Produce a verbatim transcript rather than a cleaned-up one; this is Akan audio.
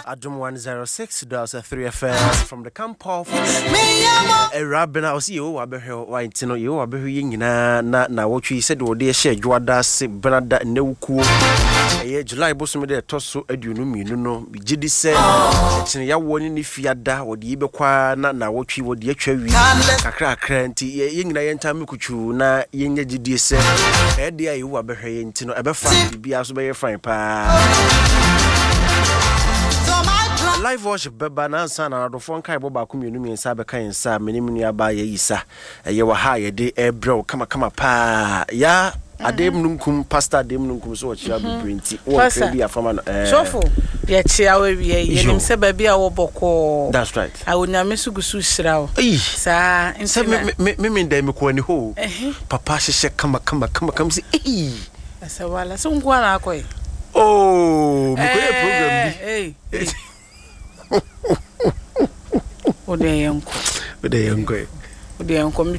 Adum one oh six point three F M from the camp of a rabbin. I was you, Abeho, white, no, you, Abeho, na, na, na, what you said, what they share, Juada, Bernada, no cool. A July bosom de tosso, a dunumi, no, Jiddy said, it's in your warning if you had that, or the Ibequa, not now what you would yet cherry, a crack, cranty, young Nayan Tamukuchu, na, young Jiddy said, a dear you are behind, no, ever find, be as by a fine pa. Live worship beba na nsa na adofo nkai boba komenu mi nsa be kan nsa menimnu aba ye yisa ye wa ha ye de ebrew kama kama pa ya adem nunkum pastor adem nunkum so ochia be printi o fe bia fama no eh sofo ye chia we ye yenim se ba bia wo boko. That's right. Awonya mesugusu shirawo sa nse me me me ndai me ko ani ho papa hye kama kama kama kama se eh asa wala so ngwa na akoy oh me ko e program bi eh Ode yanko. Ode yanko. Ode yanko